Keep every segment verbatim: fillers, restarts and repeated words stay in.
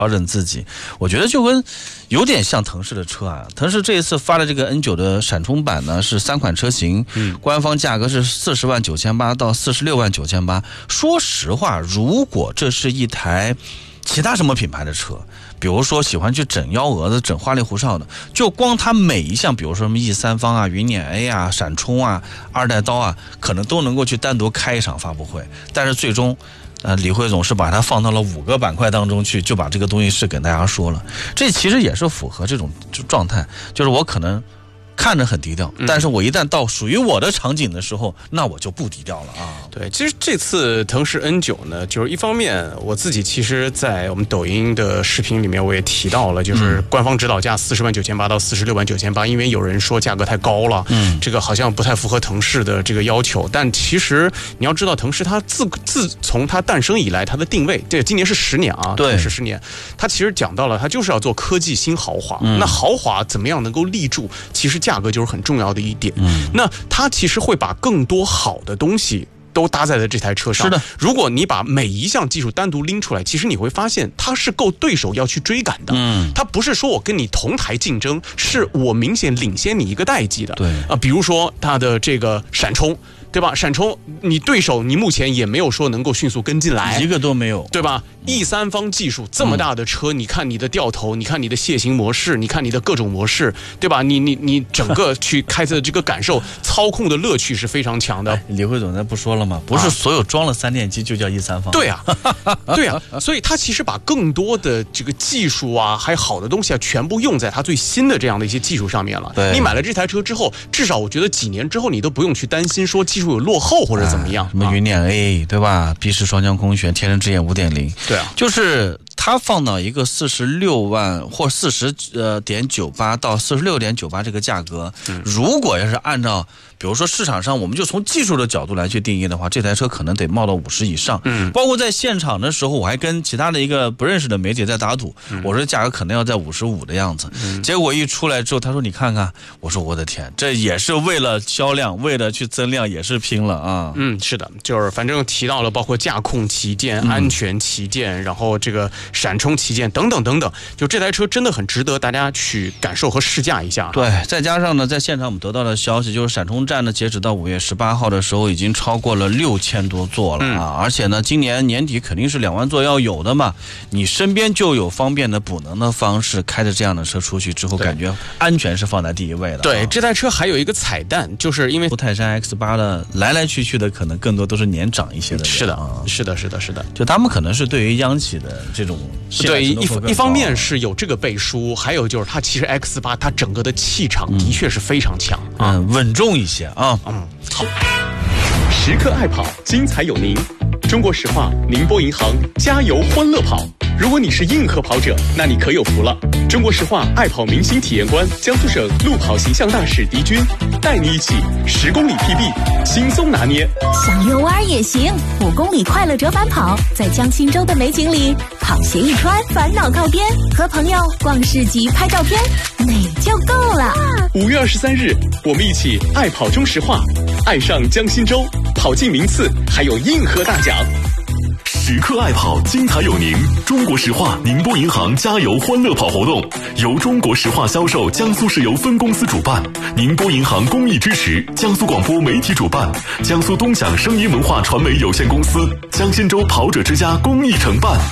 调整自己。我觉得就跟有点像腾势的车啊，腾势这一次发的这个 N 九 的闪充版呢，是三款车型，嗯，官方价格是四十万九千八到四十六万九千八。说实话，如果这是一台其他什么品牌的车，比如说喜欢去整幺蛾子、整花里胡哨的，就光它每一项，比如说什么 E 三方啊、云辇 A 啊、闪充啊、二代刀啊，可能都能够去单独开一场发布会。但是最终，呃，李辉总是把它放到了五个板块当中去，就把这个东西是跟大家说了。这其实也是符合这种状态，就是我可能看着很低调，但是我一旦到属于我的场景的时候，那我就不低调了啊。 对，其实这次腾势 N 九 呢，就是一方面我自己其实在我们抖音的视频里面我也提到了，就是官方指导价四十万九千八到四十六万九千八，因为有人说价格太高了，嗯，这个好像不太符合腾势的这个要求。但其实你要知道，腾势它自自从它诞生以来，它的定位，这今年是十年啊， 对， 是十年，它其实讲到了，它就是要做科技新豪华。嗯、那豪华怎么样能够立住？其实价格就是很重要的一点。嗯，那它其实会把更多好的东西都搭载在这台车上。 是的， 如果你把每一项技术单独拎出来，其实你会发现它是够对手要去追赶的。嗯，它不是说我跟你同台竞争，是我明显领先你一个代际的。 对啊，比如说它的这个闪充。对吧？闪充，你对手你目前也没有说能够迅速跟进来， 一个都没有， 对吧？ E 三方技术这么大的车，嗯、你看你的掉头，你看你的楔形模式，你看你的各种模式，对吧？你你你整个去开车的这个感受，操控的乐趣是非常强的。 哎、李辉总，咱不说了吗？不是所有装了三电机就叫 E 三方。 对啊，对啊，所以他其实把更多的这个技术啊，还有好的东西啊，全部用在他最新的这样的一些技术上面了。 对， 你买了这台车之后，至少我觉得几年之后你都不用去担心说技术有落后或者怎么样。 什么云辇 A 对吧？闭式双腔空悬，天人之眼 五点零。 对啊， 就是它放到一个四十六万或四十呃点九八到四十六点九八这个价格，嗯、如果要是按照比如说市场上，我们就从技术的角度来去定义的话，这台车可能得冒到五十以上。嗯，包括在现场的时候，我还跟其他的一个不认识的媒体在打赌，嗯、我说价格可能要在五十五的样子。嗯、结果一出来之后，他说你看看，我说我的天，这也是为了销量，为了去增量，也是拼了啊。 嗯，是的，就是反正提到了包括驾控旗舰、嗯、安全旗舰，然后这个闪充旗舰等等等等，就这台车真的很值得大家去感受和试驾一下。 对，再加上呢，在现场我们得到的消息就是闪充站呢，截止到五月十八号的时候，已经超过了六千多座了啊！嗯、而且呢，今年年底肯定是两万座要有的嘛。你身边就有方便的补能的方式，开着这样的车出去之后，感觉安全是放在第一位的。 对，这台车还有一个彩蛋，就是因为泰山 X 八 的来来去去的，可能更多都是年长一些的人。 是的，是的，是的，是的。 就他们可能是对于央企的这种对一一方面是有这个背书，还有就是它其实 X 八 它整个的气场的确是非常强， 嗯，嗯稳重一些啊。 嗯，好。 时刻爱跑，精彩有您。中国石化宁波银行加油欢乐跑。如果你是硬核跑者，那你可有福了。中国石化爱跑明星体验官、江苏省路跑形象大使狄军，带你一起十公里 P B 轻松拿捏。 想遛弯也行，五公里快乐折返跑，在江心洲的美景里，跑鞋一穿，烦恼靠边，和朋友逛市集拍照片，美就够了。 五月二十三日，我们一起爱跑中石化，爱上江心洲，跑进名次，还有硬核大奖。 时刻爱跑，精彩有您。中国石化宁波银行加油欢乐跑活动由中国石化销售江苏石油分公司主办，宁波银行公益支持，江苏广播媒体主办，江苏东响声音文化传媒有限公司、江心洲跑者之家公益承办。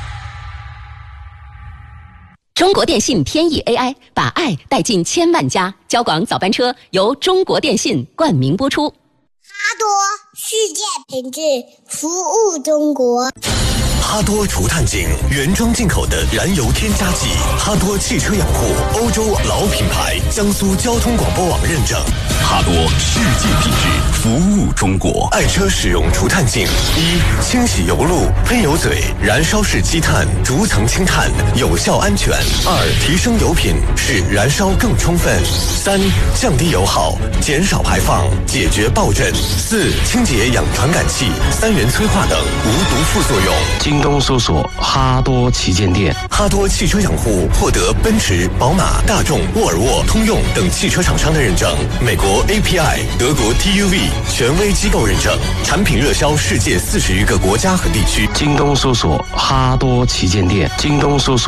中国电信天翼 A I 把爱带进千万家，交广早班车由中国电信冠名播出。 哈多，世界品质，服务中国。 哈多除碳井原装进口的燃油添加剂，哈多汽车养护欧洲老品牌，江苏交通广播网认证。 哈多世界品质，服务中国。 爱车使用除碳净：一、清洗油路、喷油嘴、燃烧式积碳，逐层清碳，有效安全；二、提升油品，使燃烧更充分；三、降低油耗，减少排放，解决爆震；四、清洁氧传感器、三元催化等无毒副作用。 京东搜索哈多旗舰店。 哈多汽车养护获得奔驰、宝马、大众、沃尔沃、通用等汽车厂商的认证，美国 A P I、德国 T U V 权威机构认证，产品热销世界四十余个国家和地区。 京东搜索哈多旗舰店。京东搜索